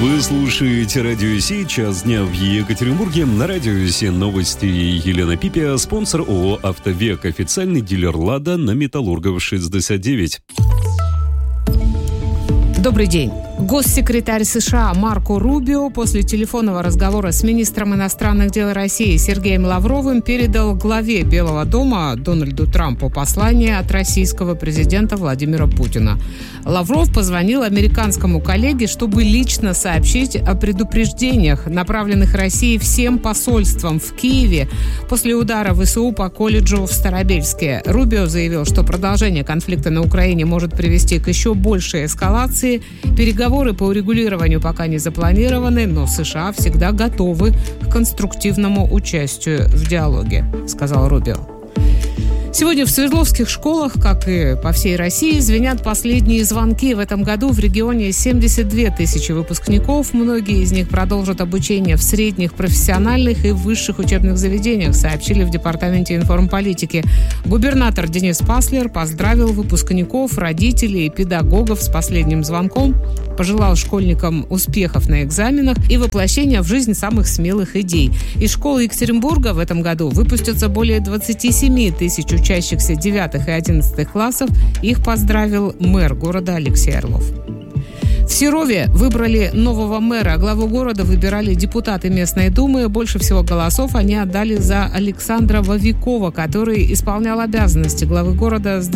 Вы слушаете Радио Си, час дня в Екатеринбурге. На Радио Си новости. Елена Пипия, спонсор ООО «Автовек», официальный дилер «Лада» на Металлургов 69. Добрый день. Госсекретарь США Марко Рубио после телефонного разговора с министром иностранных дел России Сергеем Лавровым передал главе Белого дома Дональду Трампу послание от российского президента Владимира Путина. Лавров позвонил американскому коллеге, чтобы лично сообщить о предупреждениях, направленных России всем посольствам в Киеве после удара ВСУ по колледжу в Старобельске. Рубио заявил, что продолжение конфликта на Украине может привести к еще большей эскалации. Переговоры по урегулированию пока не запланированы, но США всегда готовы к конструктивному участию в диалоге, сказал Рубио. Сегодня в Свердловских школах, как и по всей России, звенят последние звонки. В этом году в регионе 72 тысячи выпускников. Многие из них продолжат обучение в средних, профессиональных и высших учебных заведениях, сообщили в Департаменте информполитики. Губернатор Денис Паслер поздравил выпускников, родителей и педагогов с последним звонком, пожелал школьникам успехов на экзаменах и воплощения в жизнь самых смелых идей. Из школы Екатеринбурга в этом году выпустятся более 27 тысяч учащихся 9 и 11 классов. Их поздравил мэр города Алексей Орлов. В Серове выбрали нового мэра. Главу города выбирали депутаты местной думы. Больше всего голосов они отдали за Александра Вовикова, который исполнял обязанности главы города с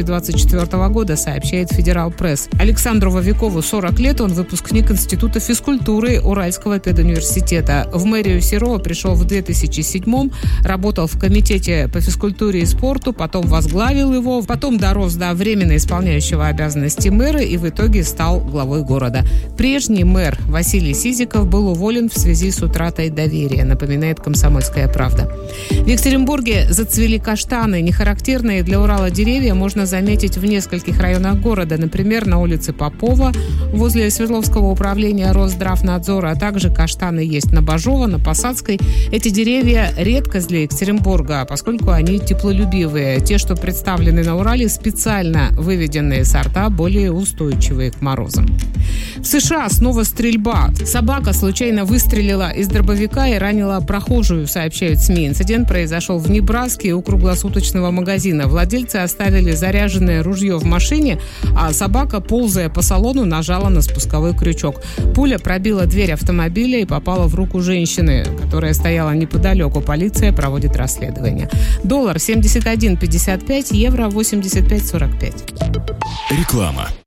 2024 года, сообщает Федерал Пресс. Александру Вовикову 40 лет, он выпускник Института физкультуры Уральского педуниверситета. В мэрию Серова пришел в 2007-м, работал в комитете по физкультуре и спорту, потом возглавил его, потом дорос до временно исполняющего обязанности мэра и в итоге стал главой города. Прежний мэр Василий Сизиков был уволен в связи с утратой доверия, напоминает «Комсомольская правда». В Екатеринбурге зацвели каштаны. Нехарактерные для Урала деревья можно заметить в нескольких районах города. Например, на улице Попова, возле Свердловского управления Росздравнадзора, а также каштаны есть на Бажова, на Посадской. Эти деревья – редкость для Екатеринбурга, поскольку они теплолюбивые. Те, что представлены на Урале, специально выведенные сорта, более устойчивые к морозам. В США снова стрельба. Собака случайно выстрелила из дробовика и ранила прохожую, сообщают СМИ. Инцидент произошел в Небраске у круглосуточного магазина. Владельцы оставили заряженное ружье в машине, а собака, ползая по салону, нажала на спусковой крючок. Пуля пробила дверь автомобиля и попала в руку женщины, которая стояла неподалеку. Полиция проводит расследование. Доллар 71.55, евро 85.45. Реклама.